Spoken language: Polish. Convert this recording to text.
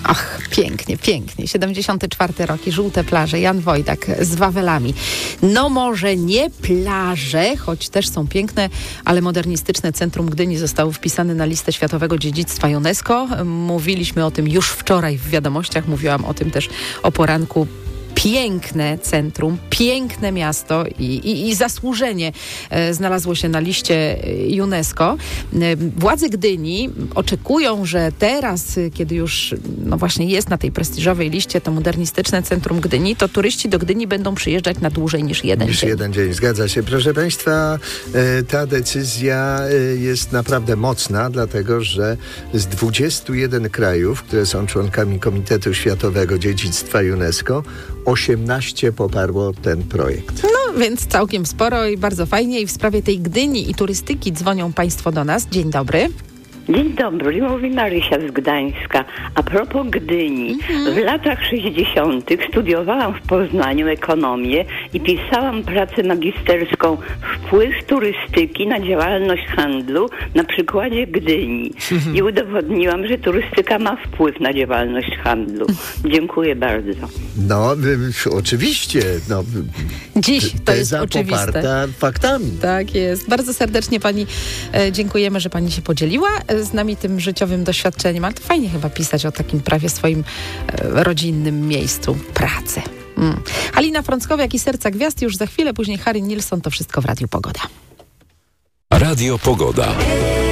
Ach, pięknie, pięknie. 74 rok i żółte plaże. Jan Wojdak z Wawelami. No może nie plaże, choć też są piękne, ale modernistyczne centrum Gdyni zostało wpisane na listę Światowego Dziedzictwa UNESCO. Mówiliśmy o tym już wczoraj w wiadomościach. Mówiłam o tym też o poranku. Piękne centrum, piękne miasto i zasłużenie znalazło się na liście UNESCO. Władze Gdyni oczekują, że teraz, kiedy już właśnie jest na tej prestiżowej liście to modernistyczne centrum Gdyni, to turyści do Gdyni będą przyjeżdżać na dłużej niż jeden dzień. Jeden dzień, zgadza się. Proszę Państwa, ta decyzja jest naprawdę mocna, dlatego że z 21 krajów, które są członkami Komitetu Światowego Dziedzictwa UNESCO, 18 poparło ten projekt. No, więc całkiem sporo i bardzo fajnie. I w sprawie tej Gdyni i turystyki dzwonią Państwo do nas. Dzień dobry. Dzień dobry, mówi Marysia z Gdańska. A propos Gdyni, w latach 60. studiowałam w Poznaniu ekonomię i pisałam pracę magisterską Wpływ turystyki na działalność handlu na przykładzie Gdyni. I udowodniłam, że turystyka ma wpływ na działalność handlu. Dziękuję bardzo. No, oczywiście. No, Dziś to jest oczywiste. Poparta faktami. Tak jest. Bardzo serdecznie Pani dziękujemy, że Pani się podzieliła z nami tym życiowym doświadczeniem, ale to fajnie chyba pisać o takim prawie swoim rodzinnym miejscu pracy. Halina Frąckowiak i Serca Gwiazd już za chwilę, później Harry Nilsson, to wszystko w Radiu Pogoda. Radio Pogoda.